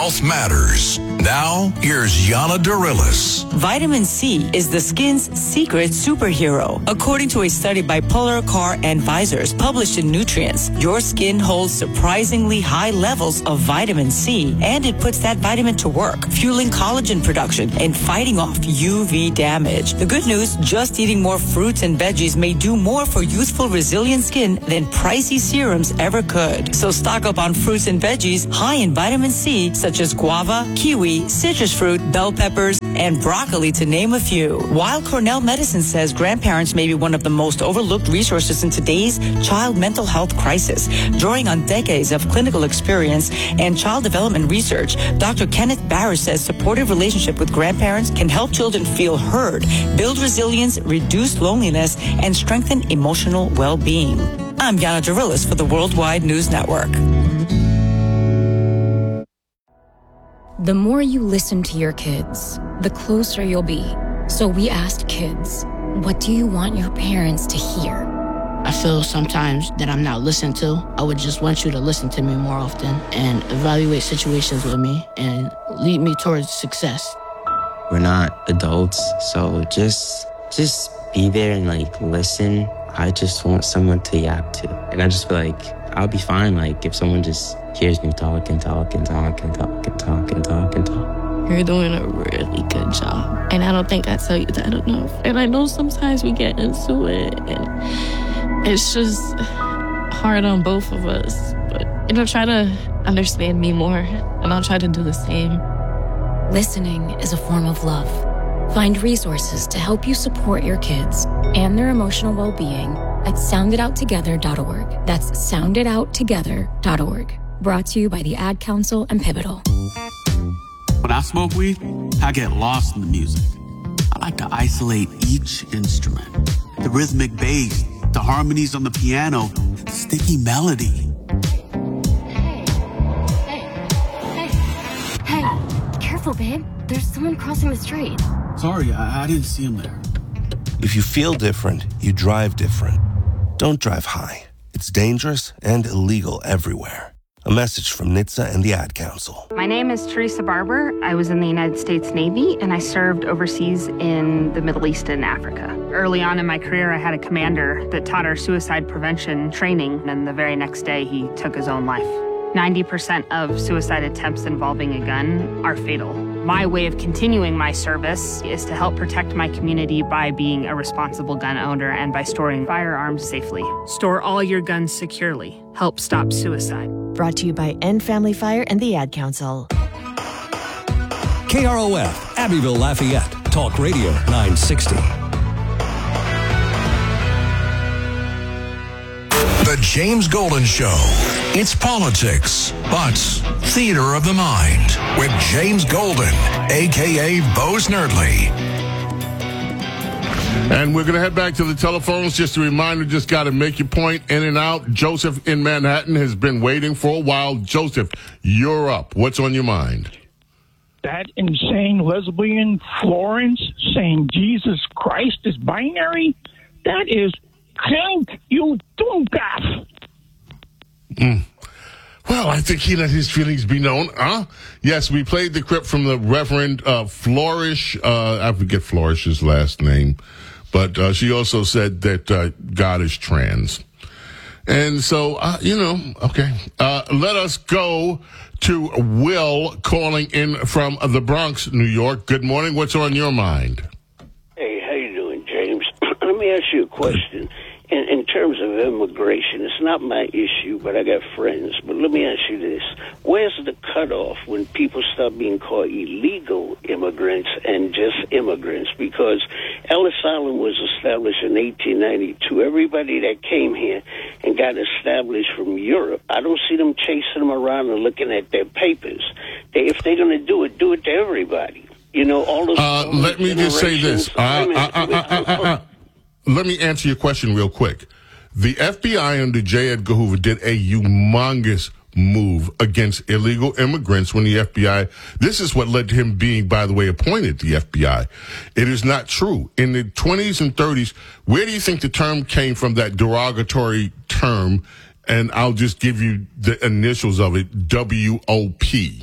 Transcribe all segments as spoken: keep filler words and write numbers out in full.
health matters. Now, here's Yana Darilis. Vitamin C is the skin's secret superhero. According to a study by Polar Car and Visors published in Nutrients, your skin holds surprisingly high levels of vitamin C, and it puts that vitamin to work, fueling collagen production and fighting off U V damage. The good news, just eating more fruits and veggies may do more for youthful, resilient skin than pricey serums ever could. So stock up on fruits and veggies high in vitamin C, such as guava, kiwi, citrus fruit, bell peppers, and broccoli, to name a few. While Cornell Medicine says grandparents may be one of the most overlooked resources in today's child mental health crisis, drawing on decades of clinical experience and child development research, Doctor Kenneth Barris says supportive relationship with grandparents can help children feel heard, build resilience, reduce loneliness, and strengthen emotional well-being. I'm Yana Darilis for the Worldwide News Network. The more you listen to your kids, the closer you'll be. So we asked kids, what do you want your parents to hear? I feel sometimes that I'm not listened to. I would just want you to listen to me more often and evaluate situations with me and lead me towards success. We're not adults, so just just be there and like listen. I just want someone to yap to. And I just feel like I'll be fine like if someone just hears me talk and talk and talk and talk and talk and talk and talk. You're doing a really good job. And I don't think I tell you that enough. And I know sometimes we get into it and it's just hard on both of us. But you know, try to understand me more and I'll try to do the same. Listening is a form of love. Find resources to help you support your kids and their emotional well-being at sound it out together dot org. That's sound it out together dot org. Brought to you by the Ad Council and Pivotal. When I smoke weed, I get lost in the music. I like to isolate each instrument. The rhythmic bass, the harmonies on the piano, the sticky melody. Hey, hey, hey, hey, careful, babe. There's someone crossing the street. Sorry, I, I didn't see him there. If you feel different, you drive different. Don't drive high. It's dangerous and illegal everywhere. A message from N H T S A and the Ad Council. My name is Teresa Barber. I was in the United States Navy, and I served overseas in the Middle East and Africa. Early on in my career, I had a commander that taught our suicide prevention training, and the very next day, he took his own life. ninety percent of suicide attempts involving a gun are fatal. My way of continuing my service is to help protect my community by being a responsible gun owner and by storing firearms safely. Store all your guns securely. Help stop suicide. Brought to you by End Family Fire and the Ad Council. K R O F, Abbeville, Lafayette. Talk Radio nine sixty. The James Golden Show. It's politics, but theater of the mind with James Golden, a k a. Bo Snerdley. And we're going to head back to the telephones. Just a reminder, just got to make your point in and out. Joseph in Manhattan has been waiting for a while. Joseph, you're up. What's on your mind? That insane lesbian Florence saying Jesus Christ is binary? That is krank, you dumkaff. Mm. Well, I think he let his feelings be known, huh? Yes, we played the clip from the Reverend uh, Flourish. Uh, I forget Flourish's last name. But uh, she also said that uh, God is trans. And so, uh, you know, okay. Uh, let us go to Will calling in from the Bronx, New York. Good morning. What's on your mind? Hey, how you doing, James? Let me ask you a question. In, in terms of immigration, it's not my issue, but I got friends. But let me ask you this. Where's the cutoff when people start being called illegal immigrants and just immigrants? Because Ellis Island was established in eighteen ninety-two. Everybody that came here and got established from Europe, I don't see them chasing them around and looking at their papers. They, if they're going to do it, do it to everybody. You know, all those... Uh, let me just say this. Uh, uh, uh, uh, uh, uh. Let me answer your question real quick. The F B I under J. Edgar Hoover did a humongous move against illegal immigrants when the F B I, this is what led to him being, by the way, appointed the F B I. It is not true. In the twenties and thirties, where do you think the term came from, that derogatory term? And I'll just give you the initials of it, W O P.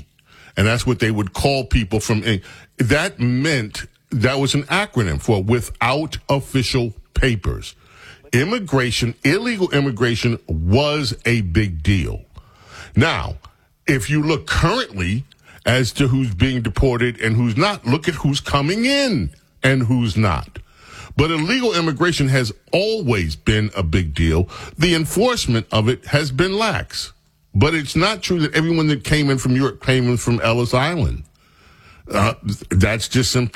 And that's what they would call people from. That meant, that was an acronym for without official papers. Immigration, illegal immigration was a big deal. Now, if you look currently as to who's being deported and who's not, look at who's coming in and who's not. But illegal immigration has always been a big deal. The enforcement of it has been lax. But it's not true that everyone that came in from Europe came in from Ellis Island. Uh, that's just simply